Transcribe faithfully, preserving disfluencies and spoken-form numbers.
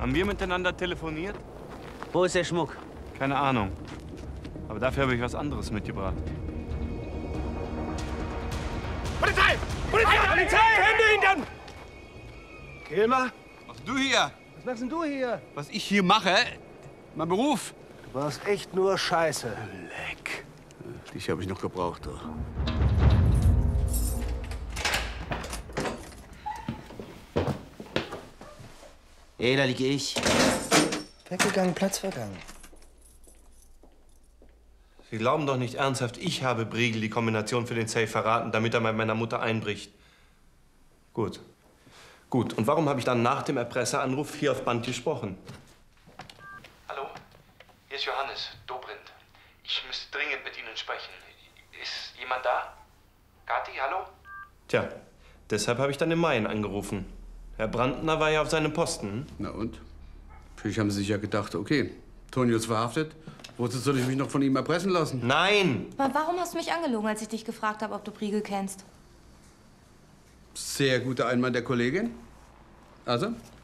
Haben wir miteinander telefoniert? Wo ist der Schmuck? Keine Ahnung. Aber dafür habe ich was anderes mitgebracht. Polizei! Polizei! Polizei! Hände hintern! Kilmer? Was du hier? Was machst denn du hier? Was ich hier mache? Mein Beruf? Du warst echt nur Scheiße. Leck. Dich habe ich noch gebraucht, doch. Ey, da liege ich. Weggegangen, Platz vergangen. Sie glauben doch nicht ernsthaft, ich habe Briegel die Kombination für den Safe verraten, damit er bei meiner Mutter einbricht. Gut. Gut. Und warum habe ich dann nach dem Erpresseranruf hier auf Band gesprochen? Hallo? Hier ist Johannes, Dobrindt. Ich müsste dringend mit Ihnen sprechen. Ist jemand da? Kathi, hallo? Tja, deshalb habe ich dann im Main angerufen. Herr Brandner war ja auf seinem Posten. Na und? Vielleicht haben Sie sich ja gedacht, okay, Tonio ist verhaftet. Wozu soll ich mich noch von ihm erpressen lassen? Nein! Aber warum hast du mich angelogen, als ich dich gefragt habe, ob du Briegel kennst? Sehr guter Einwand der Kollegin. Also,